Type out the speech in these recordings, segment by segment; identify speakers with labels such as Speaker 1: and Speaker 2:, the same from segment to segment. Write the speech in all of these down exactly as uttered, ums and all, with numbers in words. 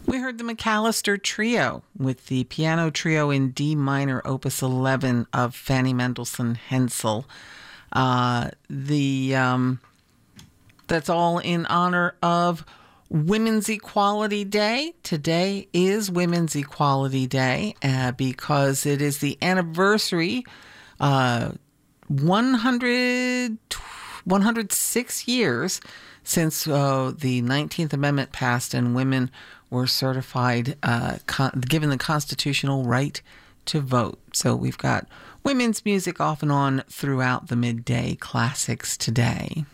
Speaker 1: We heard the McAllister Trio with the piano trio in D minor, opus eleven of Fanny Mendelssohn Hensel. Uh, the um, that's all in honor of Women's Equality Day. Today is Women's Equality Day uh, because it is the anniversary, uh, one hundred, one hundred six years since uh, the nineteenth Amendment passed and women were certified, uh, con- given the constitutional right to vote. So we've got women's music off and on throughout the midday classics today.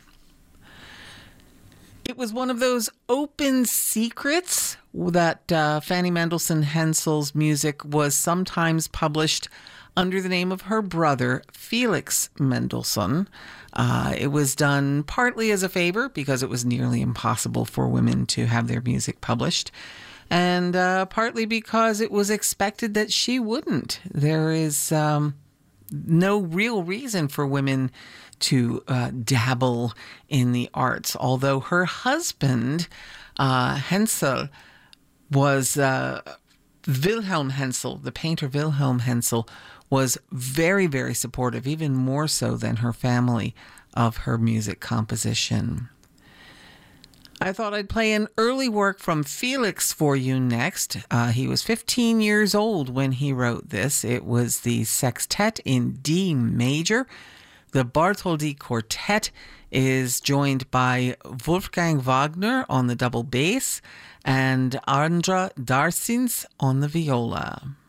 Speaker 1: It was one of those open secrets that uh, Fanny Mendelssohn Hensel's music was sometimes published under the name of her brother, Felix Mendelssohn. Uh, it was done partly as a favor because it was nearly impossible for women to have their music published, and uh, partly because it was expected that she wouldn't. There is um, no real reason for women to uh, dabble in the arts, although her husband, uh, Hensel, was uh, Wilhelm Hensel, the painter Wilhelm Hensel, was very, very supportive, even more so than her family, of her music composition. I thought I'd play an early work from Felix for you next. Uh, he was fifteen years old when he wrote this. It was the sextet in D major. The Bartholdy Quartet is joined by Wolfgang Wagner on the double bass and Andra Darsins on the viola.